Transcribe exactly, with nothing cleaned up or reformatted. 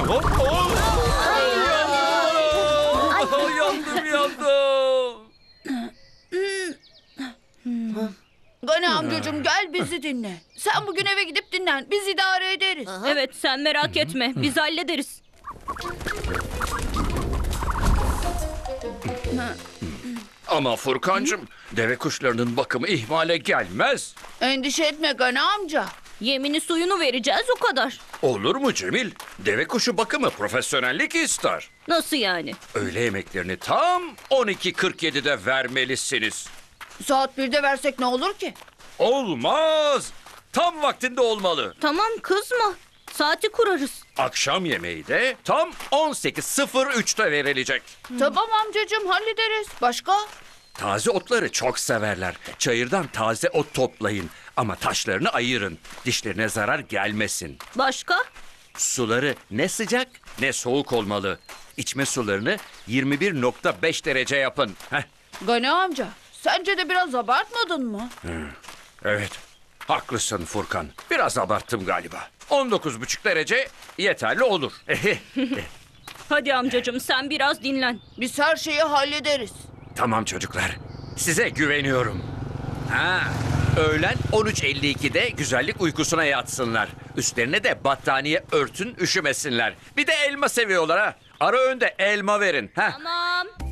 Hop, hop. Yandım. Yandım, yandım. Gani amcacığım gel bizi dinle. Sen bugün eve gidip dinlen. Biz idare ederiz. Evet, sen merak etme. Biz hallederiz. Ama Furkancığım, deve kuşlarının bakımı ihmale gelmez. Endişe etme Gani amca. Yemini suyunu vereceğiz, o kadar. Olur mu Cemil? Deve kuşu bakımı profesyonellik ister. Nasıl yani? Öğle yemeklerini tam on iki kırk yedide vermelisiniz. Saat birde versek ne olur ki? Olmaz. Tam vaktinde olmalı. Tamam, kızma. Saati kurarız. Akşam yemeği de tam on sekiz sıfır üçte verilecek. Tamam amcacığım hallederiz. Başka? Taze otları çok severler. Çayırdan taze ot toplayın. Ama taşlarını ayırın. Dişlerine zarar gelmesin. Başka? Suları ne sıcak ne soğuk olmalı. İçme sularını yirmi bir nokta beş derece yapın. Heh. Gani amca sence de biraz abartmadın mı? Evet, haklısın Furkan. Biraz abarttım galiba. on dokuz buçuk derece yeterli olur. Hadi amcacığım, sen biraz dinlen. Biz her şeyi hallederiz. Tamam çocuklar, size güveniyorum. Ha, öğlen on üç elli ikide güzellik uykusuna yatsınlar. Üstlerine de battaniye örtün, üşümesinler. Bir de elma seviyorlar ha. Ara öğünde elma verin. Ha. Tamam.